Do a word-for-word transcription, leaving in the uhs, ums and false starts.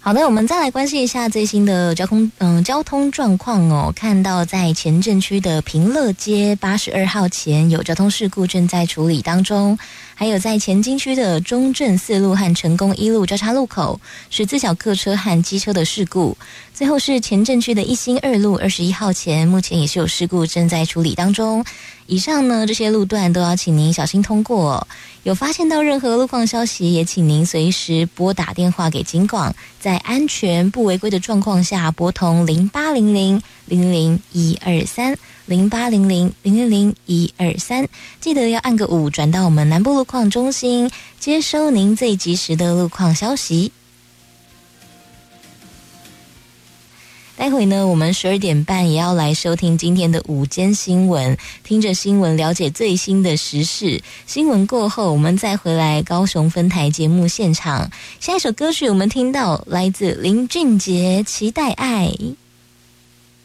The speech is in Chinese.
好的，我们再来关心一下最新的交通嗯、呃、交通状况哦。看到在前镇区的平乐街八十二号前有交通事故正在处理当中，还有在前金区的中正四路和成功一路交叉路口十字小客车和机车的事故。最后是前镇区的一心二路二十一号前，目前也是有事故正在处理当中。以上呢，这些路段都要请您小心通过哦。有发现到任何路况消息，也请您随时拨打电话给警广，在安全不违规的状况下拨通零八零零零零一二三零八零零零零零一二三，记得要按个五转到我们南部路况中心，接收您最及时的路况消息。待会呢，我们十二点半也要来收听今天的午间新闻，听着新闻了解最新的时事。新闻过后，我们再回来高雄分台节目现场。下一首歌曲我们听到来自林俊杰《期待爱》。